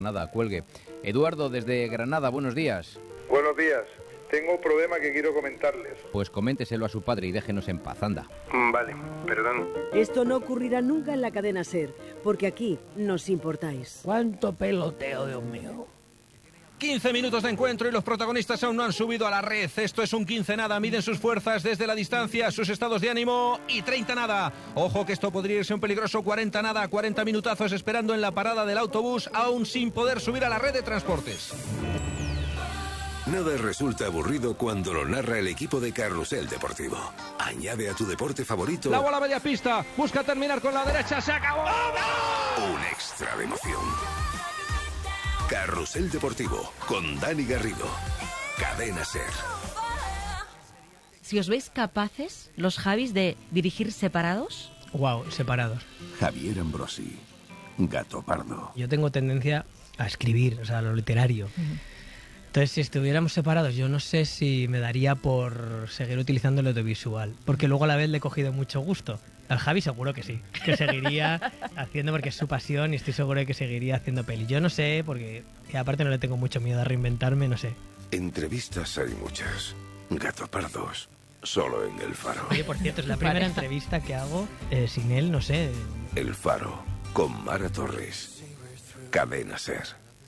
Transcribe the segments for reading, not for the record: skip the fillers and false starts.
Nada, cuelgue. Eduardo, desde Granada, buenos días. Buenos días. Tengo un problema que quiero comentarles. Pues coménteselo a su padre y déjenos en paz, anda. Vale, perdón. Esto no ocurrirá nunca en la cadena SER, porque aquí nos importáis. ¡Cuánto peloteo, Dios mío! 15 minutos de encuentro y los protagonistas aún no han subido a la red. Esto es un 15 nada. Miden sus fuerzas desde la distancia, sus estados de ánimo y 30 nada. Ojo que esto podría irse un peligroso 40 nada. 40 minutazos esperando en la parada del autobús, aún sin poder subir a la red de transportes. Nada resulta aburrido cuando lo narra el equipo de Carrusel Deportivo. Añade a tu deporte favorito La bola a media pista, busca terminar con la derecha, se acabó. un extra de emoción. Carrusel Deportivo con Dani Garrido. Cadena SER. Si os veis capaces, los Javis, de dirigir separados. Wow, separados. Javier Ambrosi. Gato Pardo. Yo tengo tendencia a escribir, o sea, a lo literario. Entonces, si estuviéramos separados, yo no sé si me daría por seguir utilizando el audiovisual, porque luego a la vez le he cogido mucho gusto. Al Javi seguro que sí, que seguiría haciendo porque es su pasión y estoy seguro de que seguiría haciendo peli. Yo no sé, porque y aparte no le tengo mucho miedo a reinventarme, no sé. Entrevistas hay muchas. Gato Pardos. Solo en El Faro. Oye, por cierto, es la primera entrevista que hago sin él, no sé. El Faro con Mara Torres. Cadena SER.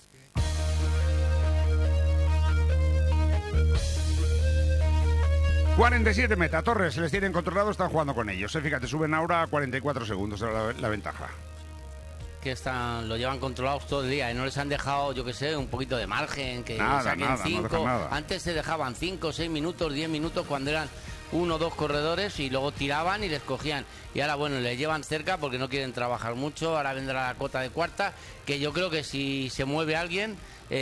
47 meta, Torres, les tienen controlados, están jugando con ellos. Fíjate, suben ahora a 44 segundos la ventaja. Que lo llevan controlados todo el día y no les han dejado, yo que sé, un poquito de margen, que saquen 5. Antes se dejaban 5, 6 minutos, 10 minutos cuando eran 1 o 2 corredores y luego tiraban y les cogían. Y ahora, bueno, les llevan cerca porque no quieren trabajar mucho. Ahora vendrá la cota de cuarta, que yo creo que si se mueve alguien,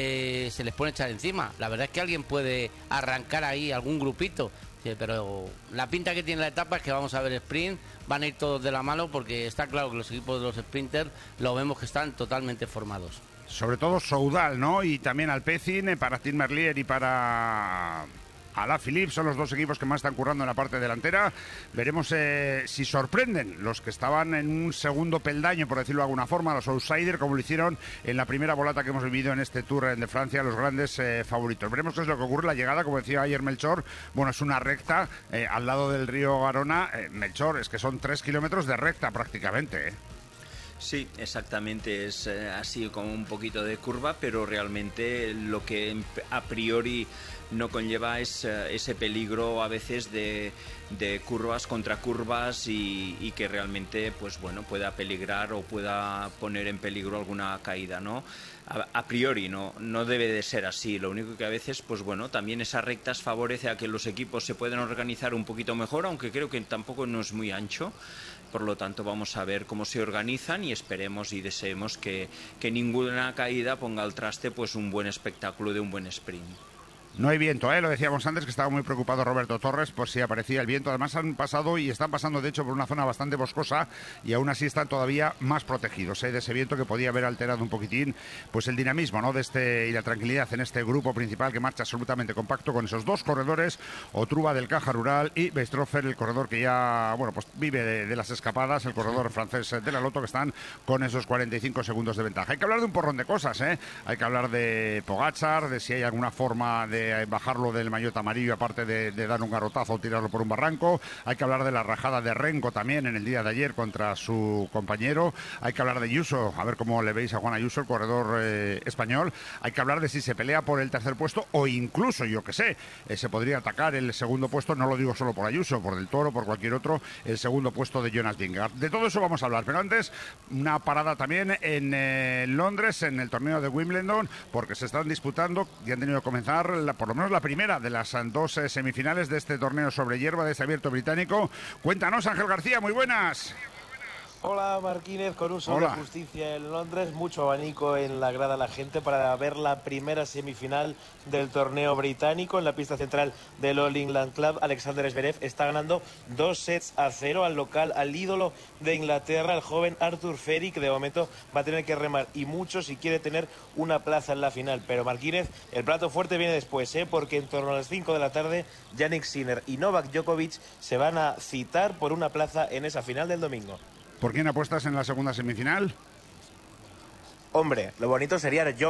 se les pone echar encima. La verdad es que alguien puede arrancar ahí algún grupito. Sí, pero la pinta que tiene la etapa es que vamos a ver sprint, van a ir todos de la mano porque está claro que los equipos de los sprinters lo vemos que están totalmente formados. Sobre todo Soudal, ¿no? Y también Alpecin, para Tim Merlier y para Alaphilippe, son los dos equipos que más están currando en la parte delantera. Veremos si sorprenden los que estaban en un segundo peldaño, por decirlo de alguna forma, los outsiders, como lo hicieron en la primera volata que hemos vivido en este Tour de Francia, los grandes favoritos. Veremos qué es lo que ocurre. La llegada, como decía ayer Melchor, bueno, es una recta al lado del río Garona. Melchor, es que son 3 kilómetros de recta prácticamente, Sí, exactamente, es así como un poquito de curva, pero realmente lo que a priori no conlleva es ese peligro a veces de curvas contra curvas y que realmente pues bueno pueda peligrar o pueda poner en peligro alguna caída, ¿no? A priori no debe de ser así. Lo único que a veces pues bueno también esas rectas favorece a que los equipos se puedan organizar un poquito mejor, aunque creo que tampoco no es muy ancho. Por lo tanto, vamos a ver cómo se organizan y esperemos y deseemos que ninguna caída ponga al traste pues un buen espectáculo de un buen sprint. No hay viento, lo decíamos antes, que estaba muy preocupado Roberto Torres por si aparecía el viento. Además han pasado y están pasando de hecho por una zona bastante boscosa y aún así están todavía más protegidos de ese viento que podía haber alterado un poquitín pues el dinamismo, ¿no? y la tranquilidad en este grupo principal que marcha absolutamente compacto con esos dos corredores, Otruba del Caja Rural y Beistroffer, el corredor que ya bueno pues vive de las escapadas, el corredor francés de la Lotto, que están con esos 45 segundos de ventaja. Hay que hablar de un porrón de cosas, hay que hablar de Pogačar, de si hay alguna forma de bajarlo del maillot amarillo, aparte de dar un garrotazo o tirarlo por un barranco. Hay que hablar de la rajada de Renko también en el día de ayer contra su compañero. Hay que hablar de Ayuso, a ver cómo le veis a Juan Ayuso, el corredor español. Hay que hablar de si se pelea por el tercer puesto o incluso, yo que sé, se podría atacar el segundo puesto, no lo digo solo por Ayuso, por Del Toro, por cualquier otro, el segundo puesto de Jonas Vingegaard. De todo eso vamos a hablar, pero antes una parada también en Londres, en el torneo de Wimbledon, porque se están disputando y han tenido que comenzar por lo menos la primera de las dos semifinales de este torneo sobre hierba, de este abierto británico. Cuéntanos, Ángel García, muy buenas. Hola Marquínez, con un sol de justicia en Londres, mucho abanico en la grada la gente para ver la primera semifinal del torneo británico. En la pista central del All England Club, Alexander Zverev está ganando 2-0 al local, al ídolo de Inglaterra, el joven Arthur Feri, que de momento va a tener que remar y mucho si quiere tener una plaza en la final. Pero Marquínez, el plato fuerte viene después, porque en torno a las 5 de la tarde, Jannik Sinner y Novak Djokovic se van a citar por una plaza en esa final del domingo. ¿Por quién apuestas en la segunda semifinal? Hombre, lo bonito sería